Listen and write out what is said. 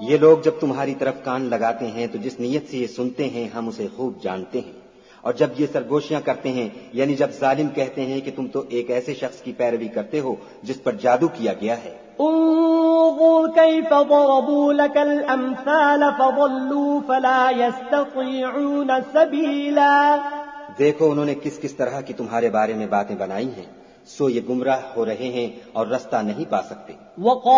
ये लोग जब तुम्हारी तरफ कान लगाते हैं तो जिस नीयत से ये सुनते हैं हम उसे खूब जानते हैं। और जब ये सरगोशियां करते हैं, यानी जब जालिम कहते हैं कि तुम तो एक ऐसे शख्स की पैरवी करते हो जिस पर जादू किया गया है। انظر كيف ضربوا لك الأمثال فضلوا فلا يستطيعون سبيلا। देखो उन्होंने किस किस तरह की तुम्हारे बारे में बातें बनाई हैं, सो ये गुमराह हो रहे हैं और रास्ता नहीं पा सकते।